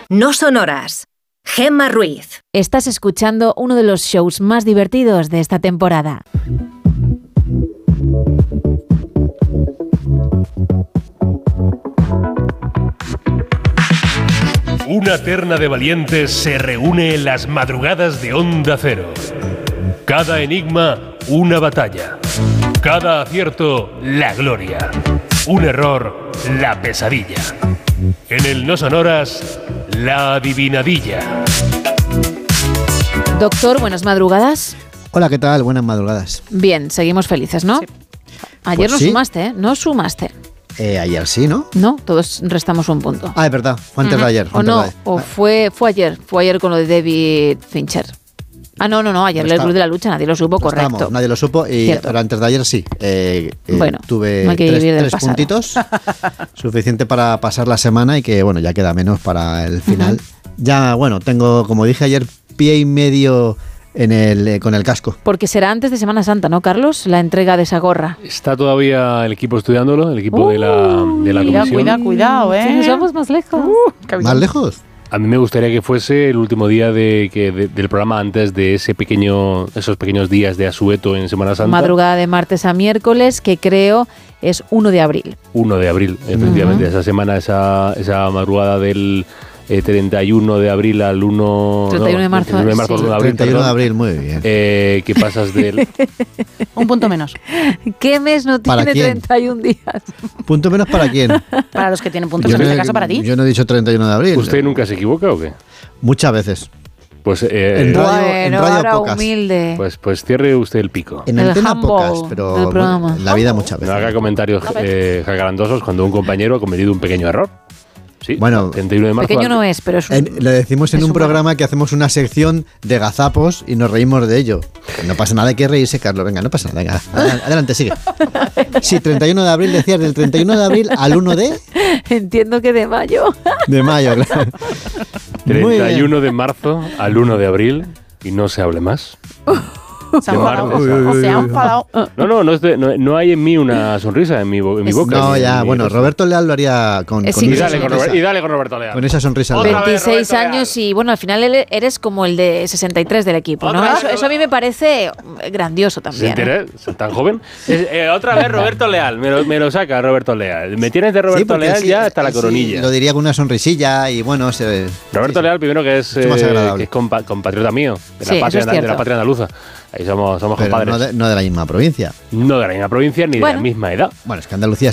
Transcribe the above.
No Sonoras. Gemma Ruiz. Estás escuchando uno de los shows más divertidos de esta temporada. Una terna de valientes se reúne en las madrugadas de Onda Cero. Cada enigma, una batalla. Cada acierto, la gloria. Un error, la pesadilla. En el No Sonoras, la adivinadilla. Doctor, buenas madrugadas. Hola, ¿qué tal? Buenas madrugadas. Bien, seguimos felices, ¿no? Sí. Ayer Pues no sí. sumaste, ¿eh? No sumaste. Ayer sí, ¿no? No, todos restamos un punto. Ah, es verdad, fue antes de ayer. O no, o fue ayer con lo de David Fincher. Ah, no, ayer No el Club de la Lucha, nadie lo supo, correcto. Nadie lo supo, pero antes de ayer sí. Bueno, tuve no hay que vivir del tres puntitos, suficiente para pasar la semana y que, bueno, ya queda menos para el final. Ya, bueno, tengo, como dije ayer, pie y medio con el casco. Porque será antes de Semana Santa, ¿no, Carlos? La entrega de esa gorra. Está todavía el equipo estudiándolo, el equipo de la comisión. Cuidado, Sí, nos vamos más lejos. ¿Más lejos? A mí me gustaría que fuese el último día del programa antes de esos pequeños días de asueto en Semana Santa. Madrugada de martes a miércoles, que creo es 1 de abril. 1 de abril, efectivamente. Esa semana, esa madrugada del 31 de abril al 1... 31 de marzo. 31 de marzo, Sí. 1 de abril, 31 de perdón. abril, muy bien. Que pasas del... Un punto menos. ¿Qué mes no ¿Para tiene quién? 31 días? ¿Punto menos para quién? Para los que tienen puntos, en este caso para ti. Yo no he dicho 31 de abril. ¿Usted nunca se equivoca o qué? Muchas veces. Pues, En radio ahora pocas. humilde. pues cierre usted el pico. En El antena humble pocas, del pero programa. bueno, en la vida muchas No veces. haga comentarios jacarandosos cuando un compañero ha cometido un pequeño error. Sí, Bueno, 31 de marzo. Pequeño no es, pero es un... Lo decimos en Es un un programa que hacemos una sección de gazapos y nos reímos de ello. No pasa nada, hay que reírse, Carlos. Venga, no pasa nada. Venga, adelante, sigue. Sí, 31 de abril, decías, del 31 de abril al 1 Entiendo que de mayo. de mayo, claro. Muy bien. 31 de marzo al 1 de abril y no se hable más. Se ha De enfadado. marzo. Se ha enfadado. No hay en mí una sonrisa en mi boca. No, ni en ya, mi bueno, rostro. Roberto Leal lo haría con Es Y esa dale, sonrisa. con Roberto Leal. Con esa sonrisa. Otra vez, 26 Roberto años Leal. y bueno, al final eres como el de 63 del equipo, ¿no? Otra vez. Eso a mí me parece grandioso ¿Se también. entera? ¿Tan joven? Otra vez Roberto Leal. Me lo saca Roberto Leal. Me tienes de Sí, Roberto porque Leal sí, ya hasta la sí, coronilla. lo diría con una sonrisilla y bueno, Roberto sí. Leal, primero que es Mucho más agradable. compatriota mío, de Sí, la eso es patria cierto. andaluza. Ahí somos Pero compadres. no de la misma provincia. No de la misma provincia ni de Bueno. la misma edad. Bueno, es que Andalucía